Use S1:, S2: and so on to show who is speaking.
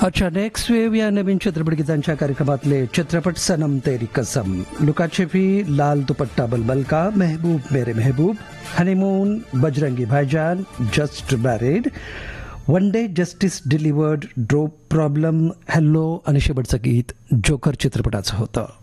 S1: अच्छा, next wave या नवीन चित्रपट गीतांच्या कार्यक्रमातले चित्रपट सनम तेरी कसम, लुका छिपी, लाल दुपट्टा बलबल का, महबूब मेरे महबूब, हनीमून, बजरंगी भाईजान, just married, one day justice delivered, drop problem, hello आणि शेवटचं गीत जोकर चित्रपटाचं होतं.